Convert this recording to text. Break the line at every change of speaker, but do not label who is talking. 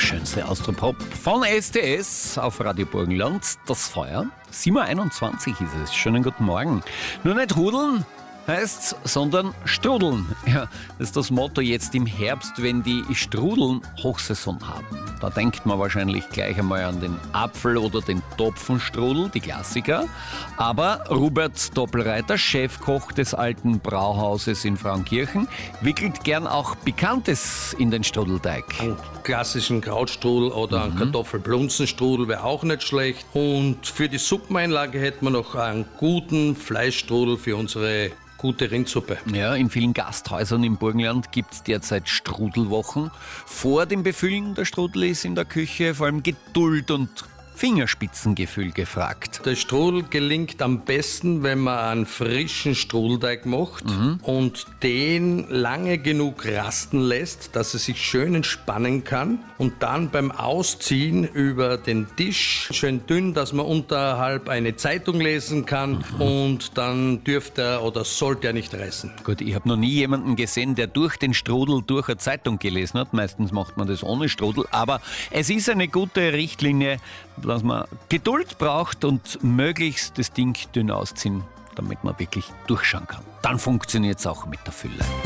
schönste Austropop von STS auf Radio Burgenland. Das Feuer. 7.21 Uhr ist es. Schönen guten Morgen. Nur nicht hudeln heißt's, sondern strudeln. Ja, das ist das Motto jetzt im Herbst, wenn die Strudeln Hochsaison haben. Da denkt man wahrscheinlich gleich einmal an den Apfel- oder den Topfenstrudel, die Klassiker. Aber Robert Doppelreiter, Chefkoch des alten Brauhauses in Frauenkirchen, wickelt gern auch Pikantes in den Strudelteig.
Einen klassischen Krautstrudel oder einen Kartoffelblunzenstrudel wäre auch nicht schlecht. Und für die Suppeneinlage hätten wir noch einen guten Fleischstrudel für unsere gute Rindsuppe.
Ja, in vielen Gasthäusern im Burgenland gibt es derzeit Strudelwochen. Vor dem Befüllen der Strudel ist in der Küche vor allem Geduld und Fingerspitzengefühl gefragt.
Der Strudel gelingt am besten, wenn man einen frischen Strudelteig macht und den lange genug rasten lässt, dass er sich schön entspannen kann und dann beim Ausziehen über den Tisch schön dünn, dass man unterhalb eine Zeitung lesen kann und dann dürfte er oder sollte er nicht reißen.
Gut, ich habe noch nie jemanden gesehen, der durch den Strudel durch eine Zeitung gelesen hat. Meistens macht man das ohne Strudel, aber es ist eine gute Richtlinie, dass man Geduld braucht und möglichst das Ding dünn ausziehen, damit man wirklich durchschauen kann. Dann funktioniert es auch mit der Fülle.